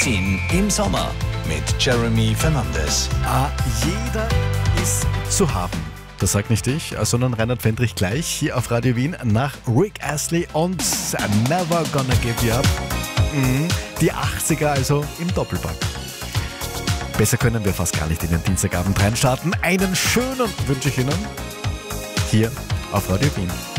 Wien im Sommer mit Jeremy Fernandes. Jeder ist zu haben. Das sagt nicht ich, sondern Reinhard Fendrich gleich hier auf Radio Wien nach Rick Astley und Never Gonna Give You Up. Die 80er also im Doppelpack. Besser können wir fast gar nicht in den Dienstagabend reinstarten. Einen schönen wünsche ich Ihnen hier auf Radio Wien.